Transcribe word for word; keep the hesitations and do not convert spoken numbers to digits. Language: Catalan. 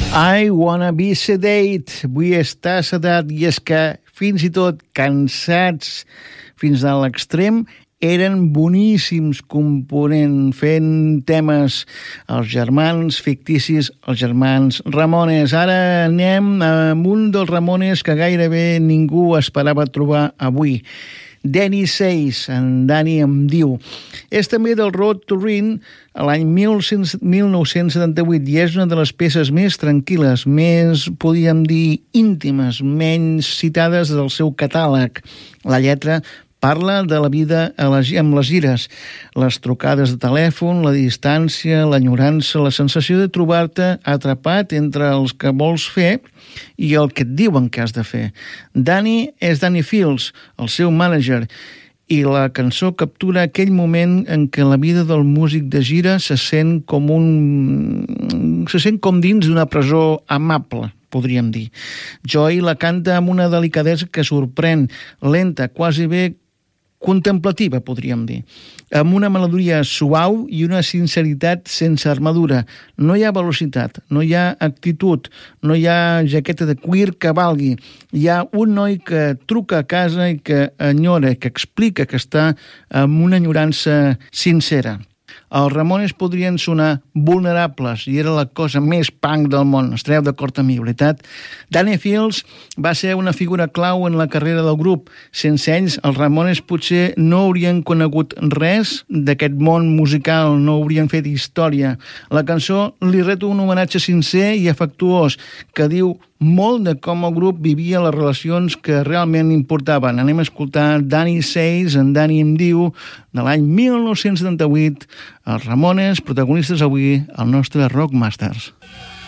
I wanna be sedate, vull estar sedat, i és que fins i tot cansats fins a l'extrem eren boníssims component, fent temes els germans ficticis, els germans Ramones. Ara anem amb un dels Ramones que gairebé ningú esperava trobar avui. Danny Says, en Danny em diu. És també del Road to Rin a l'any mil nou-cents setanta-vuit i és una de les peces més tranquil·les, més, podríem dir, íntimes, menys citades del seu catàleg. La lletra parla de la vida a les, amb les gires, les trucades de telèfon, la distància, l'enyorança, la sensació de trobar-te atrapat entre els que vols fer i el que et diuen que has de fer. Danny és Danny Fields, el seu mànager, i la cançó captura aquell moment en què la vida del músic de gira se sent com un... se sent com dins d'una presó amable, podríem dir. Joy la canta amb una delicadesa que sorprèn, lenta, quasi bé contemplativa, podríem dir, amb una melodia suau i una sinceritat sense armadura. No hi ha velocitat, no hi ha actitud, no hi ha jaqueta de cuir que valgui. Hi ha un noi que truca a casa i que enyora, que explica que està amb una enyorança sincera. Els Ramones podrien sonar vulnerables i era la cosa més punk del món. Estareu d'acord amb mi, veritat? Danny Fields va ser una figura clau en la carrera del grup. Sense ells, els Ramones potser no haurien conegut res d'aquest món musical, no haurien fet història. La cançó li reto un homenatge sincer i afectuós que diu molt de com el grup vivia les relacions que realment importaven. Anem a escoltar Danny Says, en Danny em diu, de l'any mil nou-cents setanta-vuit, els Ramones, protagonistes avui al nostre Rockmasters.